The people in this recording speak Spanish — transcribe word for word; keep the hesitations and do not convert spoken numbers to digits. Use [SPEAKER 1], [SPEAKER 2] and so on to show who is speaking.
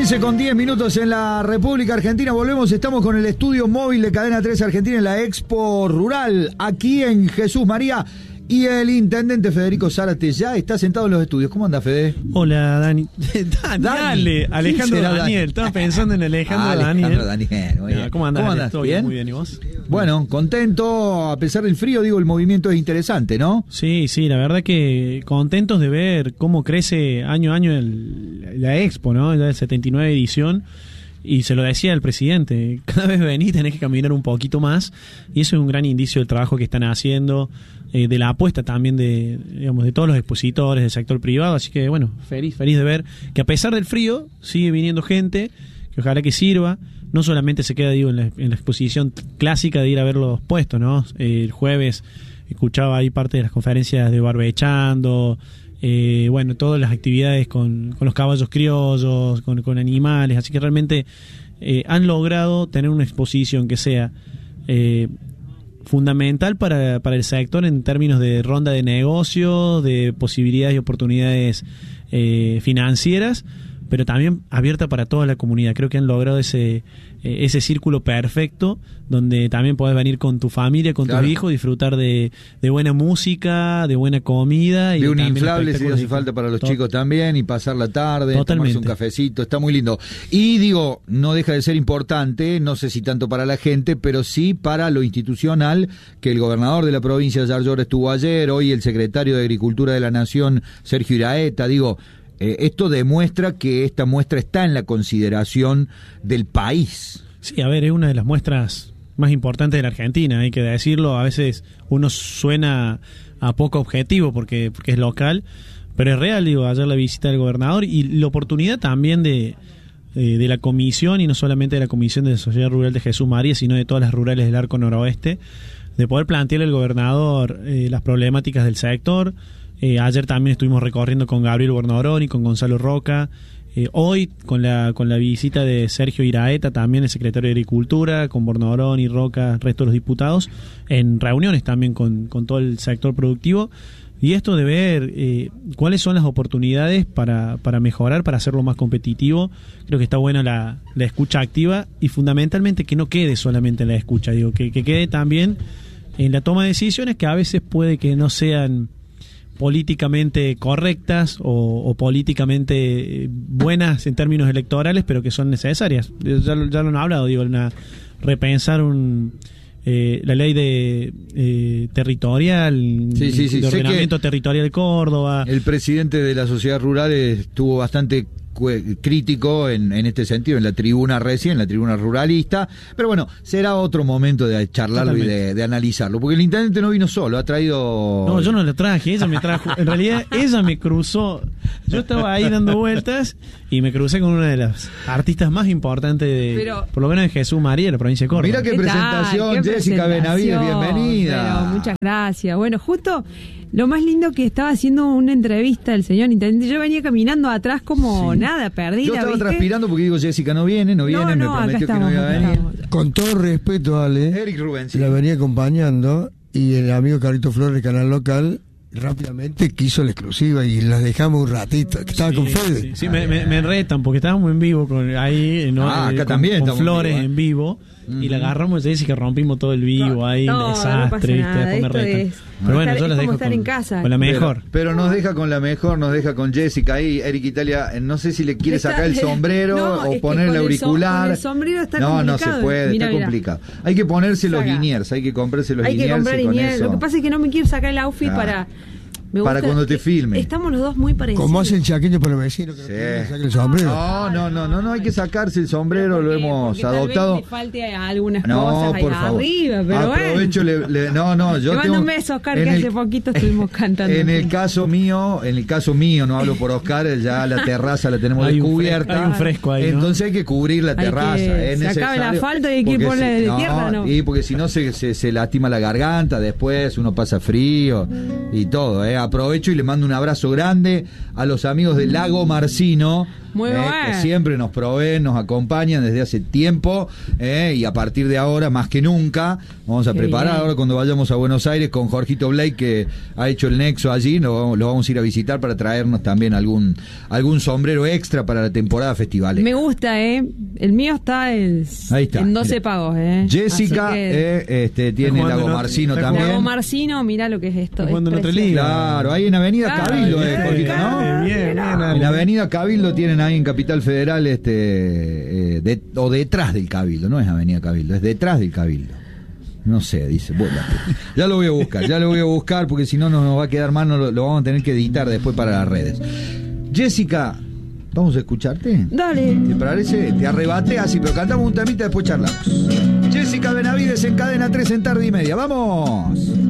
[SPEAKER 1] quince con diez minutos en la República Argentina. Volvemos, estamos con el estudio móvil de Cadena tres Argentina en la Expo Rural, aquí en Jesús María. Y el intendente Federico Zárate ya está sentado en los estudios. ¿Cómo anda, Fede?
[SPEAKER 2] Hola, Dani. Dani Dale, Alejandro Daniel. Dani? Estaba pensando en Alejandro, ah, Alejandro Daniel. Daniel no, ¿Cómo andás? ¿Cómo andás?
[SPEAKER 1] ¿Bien?
[SPEAKER 2] Muy bien, ¿y vos?
[SPEAKER 1] Bueno, contento, a pesar del frío, digo, el movimiento es interesante, ¿no?
[SPEAKER 2] Sí, sí, la verdad que contentos de ver cómo crece año a año el, la Expo, ¿no? La setenta y nueve edición. Y se lo decía el presidente, cada vez venís tenés que caminar un poquito más, y eso es un gran indicio del trabajo que están haciendo, eh, de la apuesta también de, digamos, de todos los expositores del sector privado. Así que bueno, feliz, feliz de ver que a pesar del frío sigue viniendo gente, que ojalá que sirva. No solamente se queda, digo, en la, en la exposición clásica de ir a ver los puestos, ¿no? Eh, el jueves escuchaba ahí parte de las conferencias de Barbechando. Eh, bueno, todas las actividades con, con los caballos criollos, con, con animales, así que realmente eh, han logrado tener una exposición que sea eh, fundamental para, para el sector en términos de ronda de negocios, de posibilidades y oportunidades eh, financieras, pero también abierta para toda la comunidad. Creo que han logrado ese eh, ese círculo perfecto donde también podés venir con tu familia, con claro. tus hijos, disfrutar de, de buena música, de buena comida.
[SPEAKER 1] De y un inflable si hace falta para los Tot- chicos también, y pasar la tarde,
[SPEAKER 2] Totalmente.
[SPEAKER 1] tomarse un cafecito, está muy lindo. Y digo, no deja de ser importante, no sé si tanto para la gente, pero sí para lo institucional, que el gobernador de la provincia de Yarlora estuvo ayer, hoy el secretario de Agricultura de la Nación, Sergio Iraeta, digo... Eh, esto demuestra que esta muestra está en la consideración del país.
[SPEAKER 2] Sí, a ver, es una de las muestras más importantes de la Argentina, hay que decirlo. A veces uno suena a poco objetivo porque, porque es local, pero es real. Digo, ayer la visita del gobernador y la oportunidad también de, de, de la comisión, y no solamente de la comisión de la Sociedad Rural de Jesús María, sino de todas las rurales del Arco Noroeste, de poder plantearle al gobernador eh, las problemáticas del sector. Eh, ayer también estuvimos recorriendo con Gabriel Bornoroni, con Gonzalo Roca. Eh, hoy con la con la visita de Sergio Iraeta, también el secretario de Agricultura, con Bornoroni, Roca, el resto de los diputados, en reuniones también con, con todo el sector productivo. Y esto de ver eh, cuáles son las oportunidades para, para mejorar, para hacerlo más competitivo. Creo que está buena la, la escucha activa, y fundamentalmente que no quede solamente en la escucha, digo, que, que quede también en la toma de decisiones, que a veces puede que no sean políticamente correctas o, o políticamente buenas en términos electorales, pero que son necesarias. Ya, ya lo han hablado, digo, una, repensar un eh, la ley de eh, territorial,
[SPEAKER 1] sí, sí, sí.
[SPEAKER 2] de ordenamiento territorial de Córdoba.
[SPEAKER 1] El presidente de la Sociedad Rural estuvo bastante crítico en, en este sentido en la tribuna recién, en la tribuna ruralista, pero bueno, será otro momento de charlarlo y de, de analizarlo, porque el intendente no vino solo, ha traído...
[SPEAKER 2] No, yo no lo traje, ella me trajo, en realidad ella me cruzó, yo estaba ahí dando vueltas y me crucé con una de las artistas más importantes de, pero, por lo menos de Jesús María, de la provincia de Córdoba.
[SPEAKER 1] Mira qué, ¿Qué presentación, ¿Qué Jessica Benavides, bienvenida.
[SPEAKER 3] Pero muchas gracias. Bueno, justo lo más lindo que estaba haciendo una entrevista el señor intendente, yo venía caminando atrás como sí. nada, perdida.
[SPEAKER 1] Yo estaba
[SPEAKER 3] ¿viste?
[SPEAKER 1] transpirando porque digo, Jessica no viene, no viene, no, no, me prometió estamos, que no iba a venir.
[SPEAKER 4] Con todo respeto, Ale,
[SPEAKER 1] Eric Rubén, sí.
[SPEAKER 4] la venía acompañando, y el amigo Carlito Flores de Canal Local rápidamente quiso la exclusiva y las dejamos un ratito, que estaba
[SPEAKER 2] sí,
[SPEAKER 4] con Fede.
[SPEAKER 2] Sí, sí me, me, me retan porque estábamos en vivo con ahí, ¿no?
[SPEAKER 1] Ah, acá
[SPEAKER 2] con,
[SPEAKER 1] también
[SPEAKER 2] con Flores
[SPEAKER 1] en vivo, ¿eh?
[SPEAKER 2] en vivo. Uh-huh. Y la agarramos y que rompimos todo el vivo, ahí,
[SPEAKER 3] no,
[SPEAKER 2] un desastre,
[SPEAKER 3] no
[SPEAKER 2] ¿viste? Después me retan.
[SPEAKER 3] Es,
[SPEAKER 2] pero bueno,
[SPEAKER 3] estar,
[SPEAKER 2] yo las dejo
[SPEAKER 3] estar
[SPEAKER 2] con,
[SPEAKER 3] en casa.
[SPEAKER 2] con la mejor.
[SPEAKER 1] Pero, pero nos deja con la mejor, nos deja con Jessica ahí. Eric Italia, no sé si le quiere sacar el sombrero no, o poner el auricular.
[SPEAKER 3] El, el sombrero está
[SPEAKER 1] no,
[SPEAKER 3] complicado.
[SPEAKER 1] no se puede,
[SPEAKER 3] mira,
[SPEAKER 1] está
[SPEAKER 3] mira.
[SPEAKER 1] complicado. Hay que ponerse los Liniers, hay que comprarse los Liniers.
[SPEAKER 3] Hay que comprar Liniers. Lo que pasa es que no me quiero sacar el outfit ah. para... Me
[SPEAKER 1] para cuando te filmen.
[SPEAKER 3] Estamos los dos muy parecidos.
[SPEAKER 4] Como hacen chaqueño para el vecino que
[SPEAKER 1] sí.
[SPEAKER 4] no saque el sombrero.
[SPEAKER 1] No, no, no, no, no hay que sacarse el sombrero, lo hemos adoptado.
[SPEAKER 3] Tal vez le falte algunas
[SPEAKER 1] no,
[SPEAKER 3] cosas
[SPEAKER 1] por
[SPEAKER 3] ahí
[SPEAKER 1] favor.
[SPEAKER 3] arriba, pero
[SPEAKER 1] aprovecho,
[SPEAKER 3] bueno.
[SPEAKER 1] le, le, no, no, yo
[SPEAKER 3] te
[SPEAKER 1] tengo,
[SPEAKER 3] mando un beso, Oscar, que el, hace poquito estuvimos cantando.
[SPEAKER 1] En el caso mío, en el caso mío, no hablo por Oscar, ya la terraza la tenemos
[SPEAKER 2] hay
[SPEAKER 1] descubierta.
[SPEAKER 2] Un hay un fresco ahí, ¿no?
[SPEAKER 1] Entonces hay que cubrir la terraza.
[SPEAKER 3] Que
[SPEAKER 1] es
[SPEAKER 3] se acabe el asfalto y hay que ir por la de
[SPEAKER 1] no,
[SPEAKER 3] tierra, ¿no?
[SPEAKER 1] Y porque si no se, se, se lastima la garganta, después uno pasa frío y todo, ¿eh? Aprovecho y le mando un abrazo grande a los amigos del Lago Marcino,
[SPEAKER 3] Muy
[SPEAKER 1] eh,
[SPEAKER 3] bueno.
[SPEAKER 1] que siempre nos proveen, nos acompañan desde hace tiempo, eh, y a partir de ahora, más que nunca, vamos a
[SPEAKER 3] Qué
[SPEAKER 1] preparar
[SPEAKER 3] bien.
[SPEAKER 1] ahora cuando vayamos a Buenos Aires con Jorgito Blake, que ha hecho el nexo allí, lo, lo vamos a ir a visitar para traernos también algún, algún sombrero extra para la temporada festival.
[SPEAKER 3] Me gusta, ¿eh? El mío está en,
[SPEAKER 1] Ahí está,
[SPEAKER 3] en doce
[SPEAKER 1] mira.
[SPEAKER 3] pagos, ¿eh?
[SPEAKER 1] Jessica
[SPEAKER 3] Así que-
[SPEAKER 1] eh, este, tiene
[SPEAKER 2] jugando
[SPEAKER 1] Lago
[SPEAKER 2] en-
[SPEAKER 1] Marcino
[SPEAKER 2] está
[SPEAKER 1] también.
[SPEAKER 3] Lago Marcino, mirá lo que es esto.
[SPEAKER 2] Está jugando
[SPEAKER 3] es
[SPEAKER 2] en otra
[SPEAKER 3] precioso.
[SPEAKER 2] liga.
[SPEAKER 1] Claro, ahí en Avenida
[SPEAKER 3] Claro,
[SPEAKER 1] Cabildo, eh,
[SPEAKER 3] bien,
[SPEAKER 1] Jorgito, ¿no?
[SPEAKER 2] Bien, bien, bien,
[SPEAKER 1] En
[SPEAKER 2] Ale.
[SPEAKER 1] Avenida Cabildo tienen ahí en Capital Federal, este, eh, de- o detrás del Cabildo, no es Avenida Cabildo, es detrás del Cabildo. No sé, dice. Bueno, ya lo voy a buscar, ya lo voy a buscar porque si no nos va a quedar mal, no lo, lo vamos a tener que editar después para las redes. Jessica, ¿vamos a escucharte?
[SPEAKER 3] Dale.
[SPEAKER 1] ¿Te parece? Te arrebaté así, pero cantamos un temita, después charlamos. Jessica Benavides en Cadena tres en Tarde y Media. ¡Vamos!